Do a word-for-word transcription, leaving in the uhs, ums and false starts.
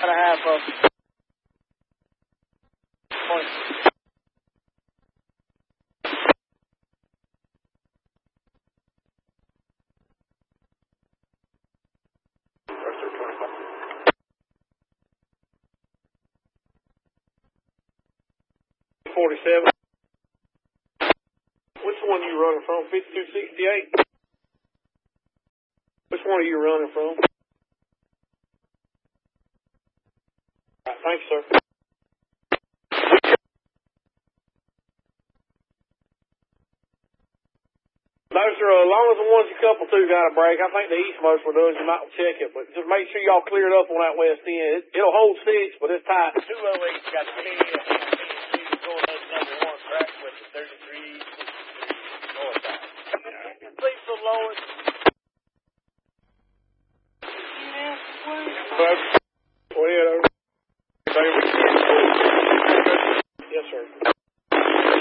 and a half of point. forty-seven. Which one are you running from? fifty-two sixty-eight? Which one are you running from? All right, thanks, sir. No, sir, as long as the ones you couple two got a break, I think the eastmost one does, you might check it, but just make sure y'all clear it up on that west end. It, it'll hold six, but it's tight. two oh eight got the T going up number one, correct, with the thirty-three north side. Please the lowest. Go ahead, over. Yes, sir.